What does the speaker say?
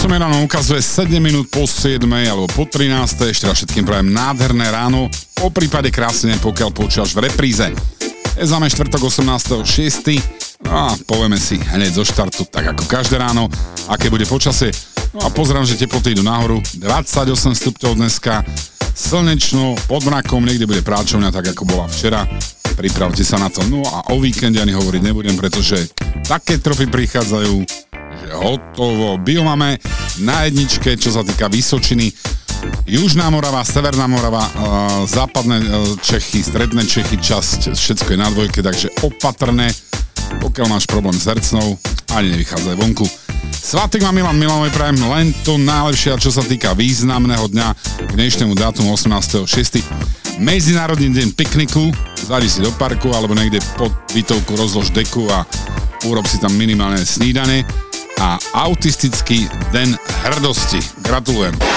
Časom je ráno ukazuje 7 minút po 7 alebo po 13. Ešte raz všetkým prajem nádherné ráno, po prípade krásne, pokiaľ počúvaš v repríze. Je máme štvrtok 18.6. No a povieme si hneď zo štartu, tak ako každé ráno, aké bude počasie. No a pozerám, že teploty idú nahoru, 28 stupňov dneska, slnečno, pod mrakom, niekde bude práčovňa, tak ako bola včera. Pripravte sa na to. No a o víkende ani hovoriť nebudem, pretože také tropy prichádzajú, že hotovo. Bio máme na jedničke, čo sa týka Vysočiny, Južná Morava, Severná Morava, západné Čechy, stredné Čechy, časť, všetko je na dvojke, takže opatrné, pokiaľ máš problém s hercnou, ani nevychádzaj vonku. Svátek má Milan, Milanovi prajem len to najlepšie, čo sa týka významného dňa k dnešnému dátumu 18.6. Medzinárodný deň pikniku, zadi si do parku alebo niekde pod bytovku rozlož deku a urob si tam minimálne snídane a autistický deň hrdosti. Gratulujem.